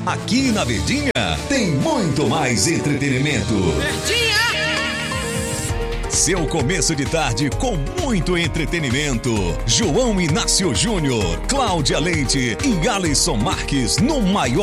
Aqui na Verdinha tem muito mais entretenimento. Verdinha! Seu começo de tarde com muito entretenimento. João Inácio Júnior, Cláudia Leite e Alisson Marques no maior